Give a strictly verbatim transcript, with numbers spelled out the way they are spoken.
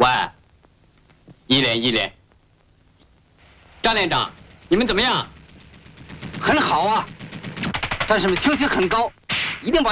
喂，一连一连，张连长，你们怎么样？ 很好啊，战士们情绪很高，一定把